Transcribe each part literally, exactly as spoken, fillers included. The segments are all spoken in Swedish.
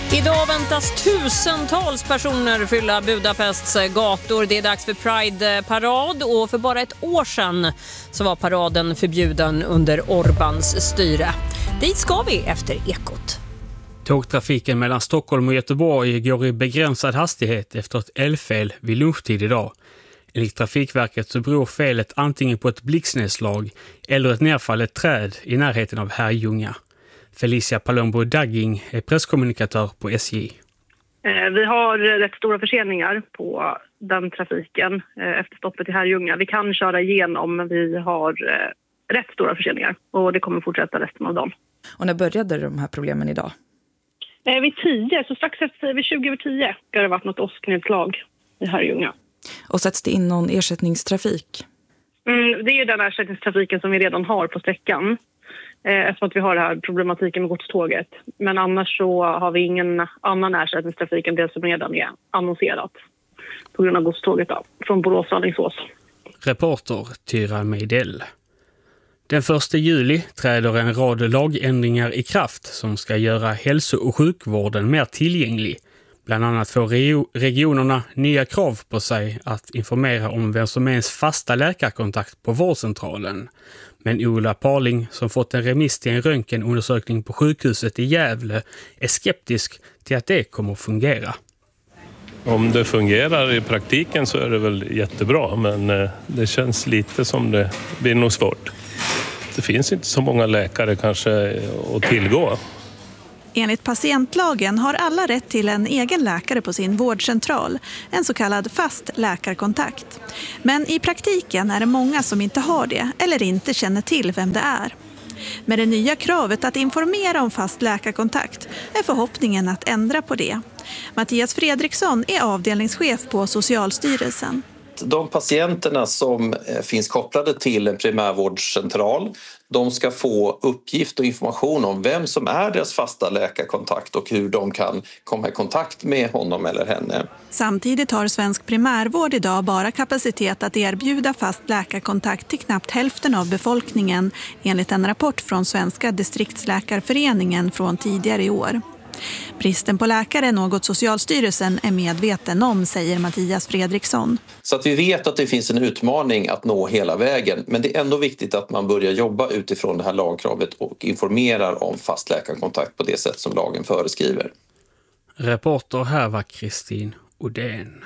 Idag väntas tusentals personer fylla Budapests gator. Det är dags för Pride-parad och för bara ett år sedan så var paraden förbjuden under Orbáns styre. Dit ska vi efter Ekot. Tågtrafiken mellan Stockholm och Göteborg går i begränsad hastighet efter ett elfel vid lunchtid idag. Enligt Trafikverket så beror felet antingen på ett blixtnedslag eller ett nerfallet träd i närheten av Herrljunga. Felicia Palombo-Dagging är presskommunikatör på S J. Vi har rätt stora förseningar på den trafiken efter stoppet i Herrljunga. Vi kan köra igenom, men vi har rätt stora förseningar och det kommer fortsätta resten av dagen. Och när började de här problemen idag? Vid tio, så strax efter vid tjugo över tio ska det varit något åsknedslag i Herrljunga. Och sätts det in någon ersättningstrafik? Mm, det är ju den ersättningstrafiken som vi redan har på sträckan. Eftersom att vi har den här problematiken med godståget. Men annars så har vi ingen annan ersättningstrafik än det som redan är annonserat. På grund av godståget då, från Borås och Alingsås. Reporter Tyra Meidell. Den första juli träder en rad lagändringar i kraft som ska göra hälso- och sjukvården mer tillgänglig. Bland annat får regionerna nya krav på sig att informera om vem som är ens fasta läkarkontakt på vårdcentralen. Men Ola Parling, som fått en remiss till en röntgenundersökning på sjukhuset i Gävle, är skeptisk till att det kommer att fungera. Om det fungerar i praktiken så är det väl jättebra, men det känns lite som det blir nog svårt. Det finns inte så många läkare kanske att tillgå. Enligt patientlagen har alla rätt till en egen läkare på sin vårdcentral, en så kallad fast läkarkontakt. Men i praktiken är det många som inte har det eller inte känner till vem det är. Med det nya kravet att informera om fast läkarkontakt är förhoppningen att ändra på det. Mattias Fredriksson är avdelningschef på Socialstyrelsen. De patienterna som finns kopplade till en primärvårdscentral, de ska få uppgift och information om vem som är deras fasta läkarkontakt och hur de kan komma i kontakt med honom eller henne. Samtidigt har svensk primärvård idag bara kapacitet att erbjuda fast läkarkontakt till knappt hälften av befolkningen, enligt en rapport från Svenska distriktsläkarföreningen från tidigare i år. Bristen på läkare är något Socialstyrelsen är medveten om, säger Mattias Fredriksson. Så att vi vet att det finns en utmaning att nå hela vägen, men det är ändå viktigt att man börjar jobba utifrån det här lagkravet och informerar om fast läkarkontakt på det sätt som lagen föreskriver. Reporter här var Kristin Odén.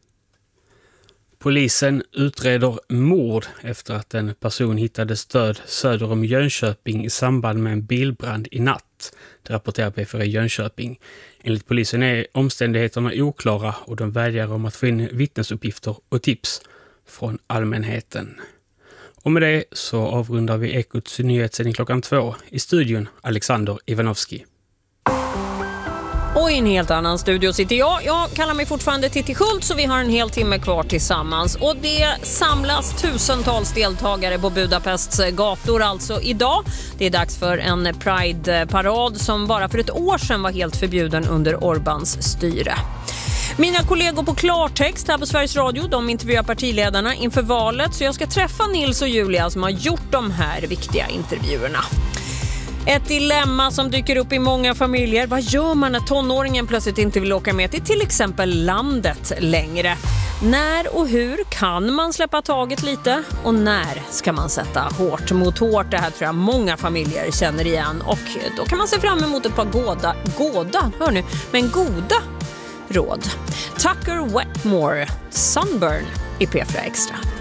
Polisen utreder mord efter att en person hittades död söder om Jönköping i samband med en bilbrand i natt. Det rapporterar P fyra Jönköping. Enligt polisen är omständigheterna oklara och de vädjar om att få in vittnesuppgifter och tips från allmänheten. Och med det så avrundar vi Ekots nyhetssändning klockan två. I studion Alexander Ivanovski. Och i en helt annan studio sitter jag. Jag kallar mig fortfarande Titti Schultz och vi har en hel timme kvar tillsammans. Och det samlas tusentals deltagare på Budapests gator alltså idag. Det är dags för en Pride-parad som bara för ett år sedan var helt förbjuden under Orbáns styre. Mina kollegor på Klartext här på Sveriges Radio, de intervjuar partiledarna inför valet. Så jag ska träffa Nils och Julia som har gjort de här viktiga intervjuerna. Ett dilemma som dyker upp i många familjer. Vad gör man när tonåringen plötsligt inte vill åka med till till exempel landet längre? När och hur kan man släppa taget lite? Och när ska man sätta hårt mot hårt? Det här tror jag många familjer känner igen. Och då kan man se fram emot ett par goda, goda, hör ni, men goda råd. Tucker Wetmore, Sunburn i P fyra Extra.